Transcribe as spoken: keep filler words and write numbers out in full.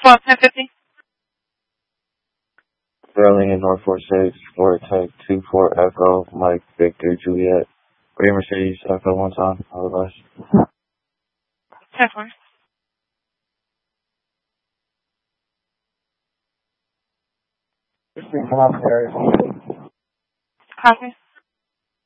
twelve ten fifty. Burlington, North four six, Florida Tech, two four Echo, Mike, Victor, Juliet. Ray Mercedes, Echo one time, all of us. ten four. Come up there. Copy.